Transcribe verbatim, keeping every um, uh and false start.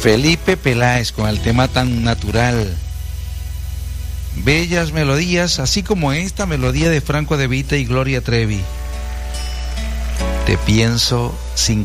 Felipe Peláez con el tema tan natural. Bellas melodías, así como esta melodía de Franco De Vita y Gloria Trevi. Te pienso sin